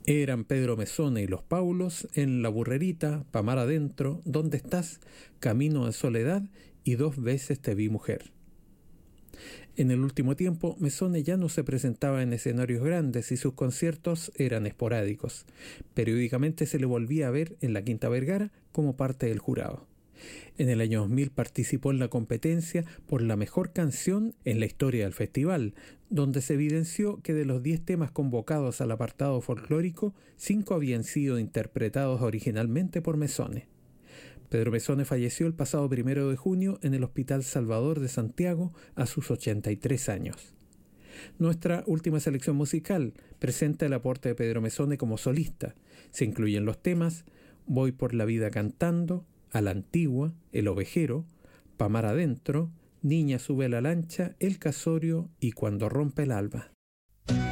Eran Pedro Mesone y los Paulos en La Burrerita, Pa' mar adentro, ¿Dónde estás?, Camino de soledad y Dos veces te vi mujer. En el último tiempo, Mesone ya no se presentaba en escenarios grandes y sus conciertos eran esporádicos. Periódicamente se le volvía a ver en la Quinta Vergara como parte del jurado. En el año 2000 participó en la competencia por la mejor canción en la historia del festival, donde se evidenció que de los 10 temas convocados al apartado folclórico, 5 habían sido interpretados originalmente por Mesone. Pedro Mesone falleció el pasado 1 de junio en el Hospital Salvador de Santiago a sus 83 años. Nuestra última selección musical presenta el aporte de Pedro Mesone como solista. Se incluyen los temas Voy por la vida cantando, A la antigua, El ovejero, Pa' mar adentro, Niña sube a la lancha, El casorio y Cuando rompe el alba.